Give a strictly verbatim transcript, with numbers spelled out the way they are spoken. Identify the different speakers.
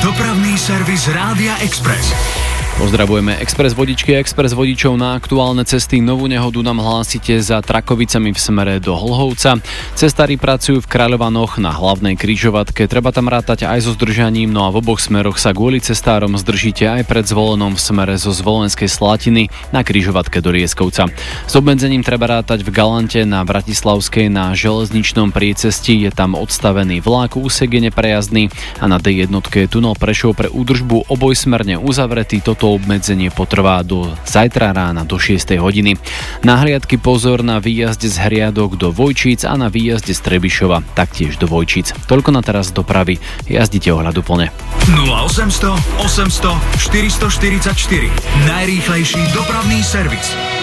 Speaker 1: Dopravný servis Rádia Express.
Speaker 2: Pozdravujeme Express vodičky a Express vodičov na aktuálne cesty. Novú nehodu nám hlásite za Trakovicami v smere do Holhovca. Cestári pracujú v Kráľovanoch na hlavnej križovatke. Treba tam rátať aj so zdržaním, no a v oboch smeroch sa kvôli cestárom zdržíte aj pred Zvolenom v smere zo Zvolenskej Slatiny na križovatke do Rieskovca. S obmedzením treba rátať v Galante na Bratislavskej na železničnom priecesti. Je tam odstavený vlak, úsek je neprejazdný a na dé jedna je tunel Prešov pre údržbu obojsmerne uzavretý. Toto obmedzenie potrvá do zajtra rána do šiestej hodiny. Na hliadky pozor na výjazde z Hriadok do Vojčíc a na výjazde z Trebišova taktiež do Vojčíc. Toľko na teraz dopravy. Jazdite ohľaduplne.
Speaker 1: nula osemsto osemsto štyristoštyridsaťštyri. Najrýchlejší dopravný servis.